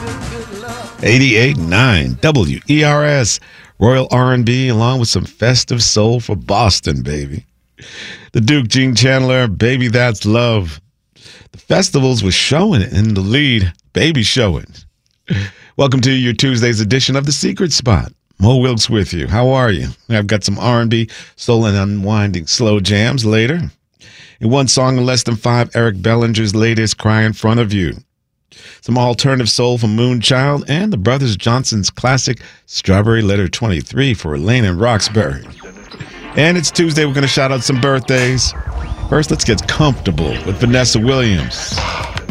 88.9 WERS, Royal R&B, along with some festive soul for Boston, baby. The Duke, Gene Chandler, Baby That's Love. The festivals were showing in the lead, baby showing. Welcome to your Tuesday's edition of The Secret Spot. Mo Wilkes with you. How are you? I've got some R&B, soul, and unwinding slow jams later. In one song in less than 5, Eric Bellinger's latest, Cry in Front of You. Some alternative soul from Moonchild and the Brothers Johnson's classic Strawberry Letter 23 for Elaine and Roxbury. And it's Tuesday. We're going to shout out some birthdays. First, let's get comfortable with Vanessa Williams.